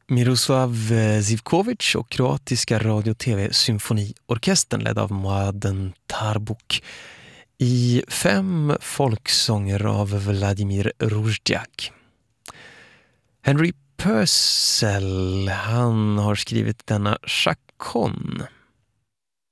Miroslav Zivkovic och kroatiska radio-tv-symfoniorkestern ledd av Mladen Tarbuk i 5 folksånger av Vladimir Ružďák. Henry Purcell, han har skrivit denna chaconne.